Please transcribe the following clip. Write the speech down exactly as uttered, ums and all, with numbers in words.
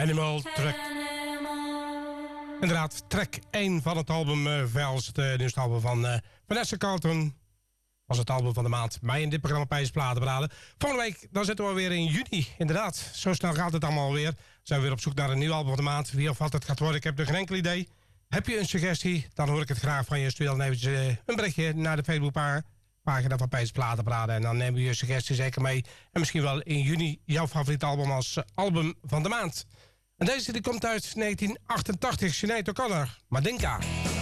Animal track. Inderdaad, track één van het album uh, Vels, het nieuwste album van uh, Vanessa Carlton. Was het album van de maand. Mij in dit programma Pijs Platen beraden. Volgende week, dan zitten we weer in juni. Inderdaad, zo snel gaat het allemaal weer. Zijn we weer op zoek naar een nieuw album van de maand. Wie of wat het gaat worden, ik heb er geen enkel idee. Heb je een suggestie, dan hoor ik het graag van je. Stuur dan eventjes uh, een berichtje naar de Facebookpagina van Pijs Platen beraden. En dan nemen we je suggestie zeker mee. En misschien wel in juni jouw favoriete album als uh, album van de maand. En deze die komt uit negentien achtentachtig, Sinead O'Connor, Madinka.